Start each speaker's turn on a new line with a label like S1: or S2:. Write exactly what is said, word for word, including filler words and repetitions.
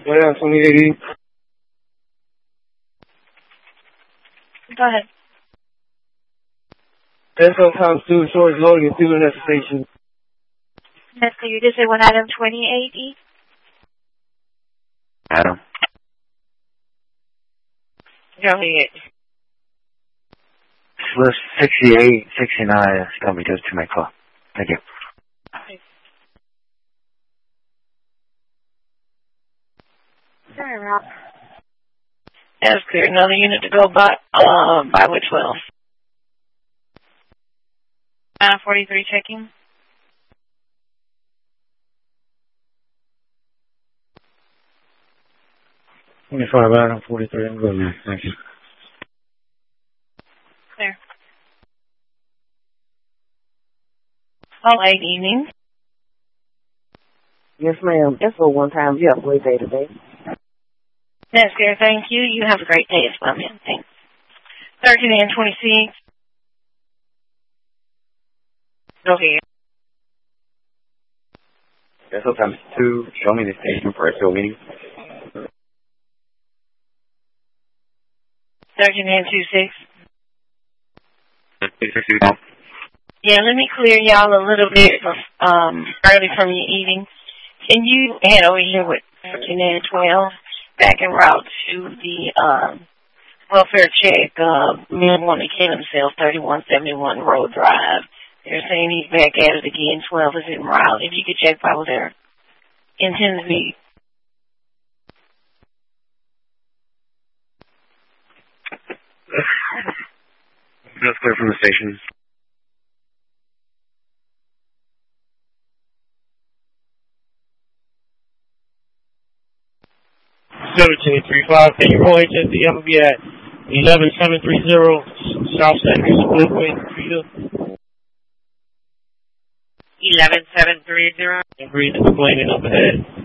S1: Yeah, twenty-eight eighty.
S2: Go ahead.
S1: And sometimes two short loading and people at the station.
S2: Yes, so you just say one item twenty-eight E?
S3: Adam.
S2: Go ahead.
S3: List sixty-eight, sixty-nine, it's going to be just to my call. Thank you.
S2: Okay. Sorry, Rob. That's clear. Another unit to go by, um, by which twelve? nine forty-three checking.
S1: twenty-five Adam, forty-three. I'm good, man. Thank you.
S2: There. All right, evening.
S4: Yes, ma'am. That's for one time. You have a great day today.
S2: That's clear. Thank you. You have a great day as well, ma'am. Thanks. thirteen and twenty-six. Go ahead.
S3: Yes, sometimes two, show me the station for a show meeting.
S2: thirteen and twenty-six.
S3: sixty-two.
S2: Yeah, let me clear y'all a little bit um, early from your eating. Can you head over here with thirteen and twelve back en route to the um, welfare check? Uh, men want to kill himself, thirty-one seventy-one Road Drive. They're saying he's back at it again. twelve is en route. If you could check while they're intended to be.
S3: That's clear from the station.
S1: seventeen three five. Can you roll H S D? I'm going to be at eleven seven three zero South Sanders Spookway, Rita.
S2: eleven seven three zero.
S1: And breathe the plane up ahead.